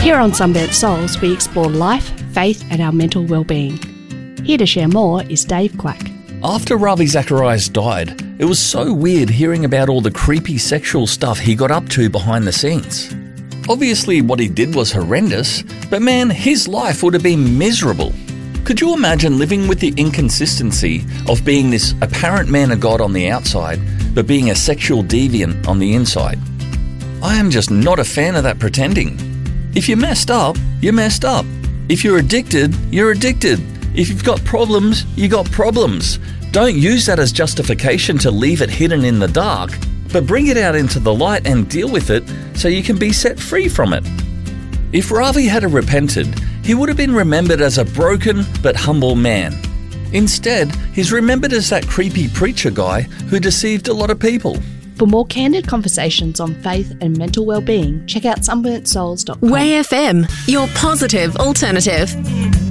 Here on Sunburnt Souls, we explore life, faith and our mental well-being. Here to share more is Dave Quack. After Ravi Zacharias died, it was so weird hearing about all the creepy sexual stuff he got up to behind the scenes. Obviously what he did was horrendous, but man, his life would have been miserable. Could you imagine living with the inconsistency of being this apparent man of God on the outside, but being a sexual deviant on the inside? I am just not a fan of that pretending. If you messed up, you messed up. If you're addicted, you're addicted. If you've got problems, you got problems. Don't use that as justification to leave it hidden in the dark, but bring it out into the light and deal with it so you can be set free from it. If Ravi had repented, he would have been remembered as a broken but humble man. Instead, he's remembered as that creepy preacher guy who deceived a lot of people. For more candid conversations on faith and mental well-being, check out sunburntsouls.com. Way FM, your positive alternative.